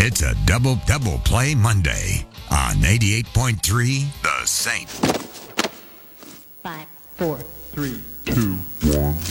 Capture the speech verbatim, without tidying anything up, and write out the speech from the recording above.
It's a double double play Monday on eighty-eight point three The Saint. Five, four, Three, two, one.